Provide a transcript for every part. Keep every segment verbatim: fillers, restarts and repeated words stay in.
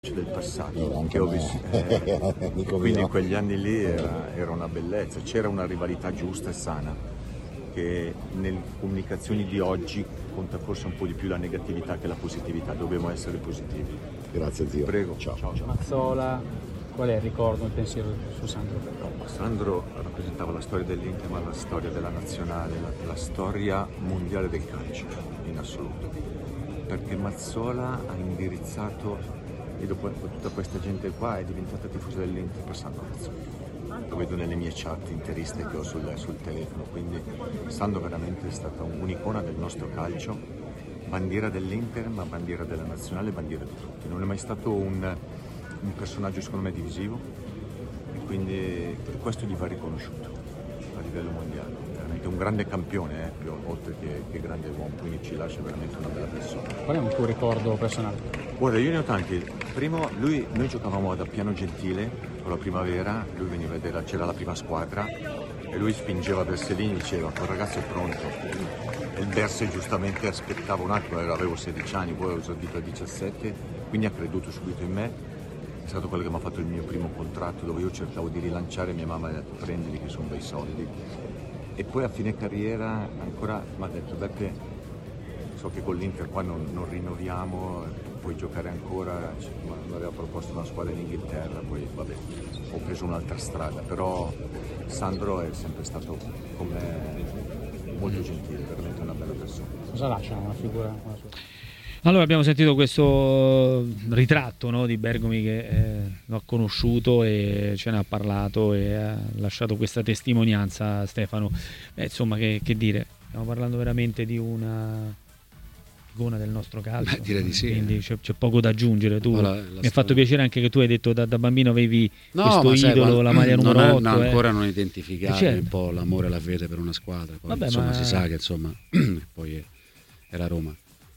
del passato che ho vissuto, eh, quindi in quegli anni lì era, era una bellezza, c'era una rivalità giusta e sana, che nelle comunicazioni di oggi conta forse un po' di più la negatività che la positività, dobbiamo essere positivi. Grazie zio. Prego. Ciao. Ciao, ciao. Mazzola, qual è il ricordo, il pensiero su Sandro? No, Sandro rappresentava la storia dell'Inter, ma la storia della nazionale, la, la storia mondiale del calcio in assoluto, perché Mazzola ha indirizzato, e dopo tutta questa gente qua è diventata tifosa dell'Inter passando Mazzola. Lo vedo nelle mie chat interiste che ho sul, sul telefono, quindi Sandro veramente è stata un'icona del nostro calcio, bandiera dell'Inter, ma bandiera della nazionale, bandiera di tutti. Non è mai stato un, un personaggio secondo me divisivo, e quindi per questo gli va riconosciuto a livello mondiale. Veramente un grande campione, eh, più, oltre che, che grande uomo, quindi ci lascia veramente una bella persona. Qual è un tuo ricordo personale? Guarda, io ne ho tanti. Primo, lui, noi giocavamo ad Appiano Gentile con la Primavera, lui veniva a vedere, c'era la prima squadra e lui spingeva Berselini, diceva quel ragazzo è pronto. E il Berse giustamente aspettava un attimo, avevo sedici anni, poi ho esordito a diciassette, quindi ha creduto subito in me. È stato quello che mi ha fatto il mio primo contratto, dove io cercavo di rilanciare, mia mamma mi ha detto prendili che sono bei soldi. E poi a fine carriera ancora mi ha detto Beppe, so che con l'Inter qua non, non rinnoviamo, puoi giocare ancora, mi aveva proposto una squadra in Inghilterra, poi vabbè, ho preso un'altra strada, però Sandro è sempre stato con me molto gentile, veramente una bella persona. Cosa lascia una figura come la sua? Allora abbiamo sentito questo ritratto, no, di Bergomi che eh, l'ho conosciuto e ce ne ha parlato e ha lasciato questa testimonianza, Stefano. Eh, insomma, che, che dire, stiamo parlando veramente di una icona del nostro calcio. Beh, direi di sì, quindi eh. c'è, c'è poco da aggiungere. Tu, la, la mi storia. ha fatto piacere anche che tu hai detto da, da bambino avevi no, questo ma sai, idolo, quando, la maglia numero non è, otto. no, eh. ancora non identificato certo. un po' l'amore e la fede per una squadra. Poi, Vabbè, insomma, ma... si sa che insomma poi è, è la Roma.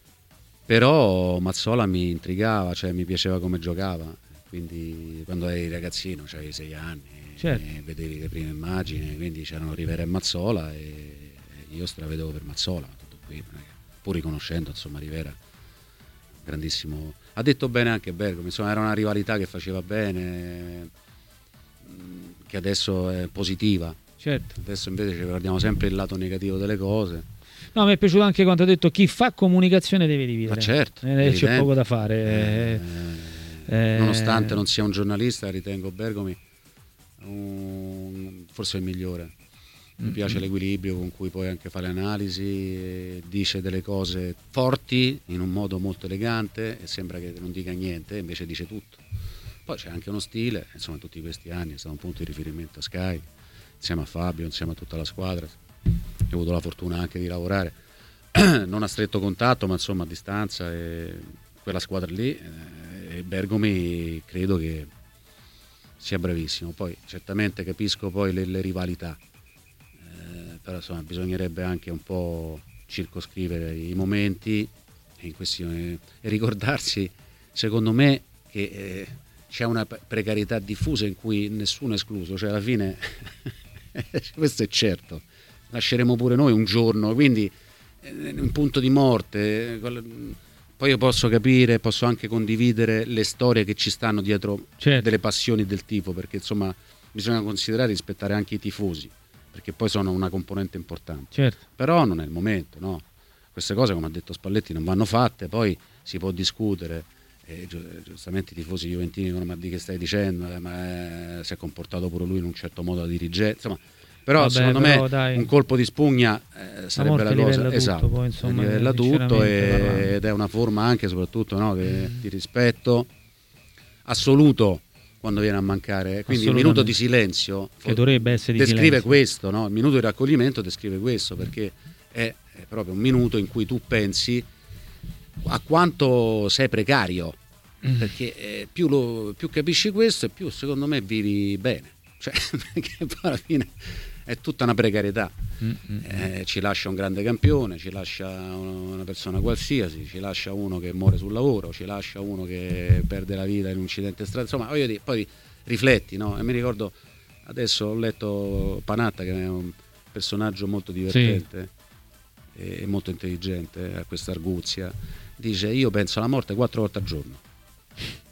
Però Mazzola mi intrigava, cioè mi piaceva come giocava, quindi quando eri ragazzino, avevi sei anni, certo. e vedevi le prime immagini, quindi c'erano Rivera e Mazzola e io stravedevo per Mazzola, tutto qui, pur riconoscendo insomma Rivera, grandissimo. Ha detto bene anche Bergomi, insomma era una rivalità che faceva bene, che adesso è positiva. Certo. Adesso invece ci guardiamo sempre il lato negativo delle cose. No, mi è piaciuto anche quando ha detto chi fa comunicazione deve dividere. Ma certo, eh, c'è poco da fare. Eh, eh, nonostante non sia un giornalista, ritengo Bergomi un, forse il migliore. Mi piace l'equilibrio con cui poi anche fa le analisi, dice delle cose forti in un modo molto elegante e sembra che non dica niente, invece dice tutto. Poi c'è anche uno stile, insomma tutti questi anni è stato un punto di riferimento a Sky, insieme a Fabio, insieme a tutta la squadra. Ho avuto la fortuna anche di lavorare non a stretto contatto ma insomma a distanza, e quella squadra lì, e Bergomi credo che sia bravissimo. Poi certamente capisco poi le, le rivalità, eh, però insomma bisognerebbe anche un po' circoscrivere i momenti e, in questione, e ricordarsi secondo me che eh, c'è una precarietà diffusa in cui nessuno è escluso, cioè alla fine questo è certo, lasceremo pure noi un giorno, quindi eh, un punto di morte. Poi io posso capire, posso anche condividere le storie che ci stanno dietro, certo, delle passioni del tifo, perché insomma bisogna considerare e rispettare anche i tifosi, perché poi sono una componente importante, certo. Però non è il momento, no? Queste cose, come ha detto Spalletti, non vanno fatte, poi si può discutere. E giustamente i tifosi juventini dicono ma di che stai dicendo, eh, ma eh, si è comportato pure lui in un certo modo da dirigente, insomma. Però Vabbè, secondo però, me dai, un colpo di spugna eh, sarebbe la cosa, tutto, esatto, poi, insomma, livella tutto e, ed è una forma anche soprattutto, no, che, di rispetto assoluto quando viene a mancare, quindi il minuto di silenzio che dovrebbe essere di descrive silenzio. questo, no? Il minuto di raccoglimento descrive questo, perché è, è proprio un minuto in cui tu pensi a quanto sei precario, mm. perché eh, più, lo, più capisci questo e più secondo me vivi bene, cioè perché poi alla fine è tutta una precarietà, mm-hmm. eh, ci lascia un grande campione, ci lascia una persona qualsiasi, ci lascia uno che muore sul lavoro, ci lascia uno che perde la vita in un incidente stradale, insomma voglio dire, poi rifletti, no? E mi ricordo, adesso ho letto Panatta, che è un personaggio molto divertente, sì, e molto intelligente, ha questa arguzia, dice io penso alla morte quattro volte al giorno.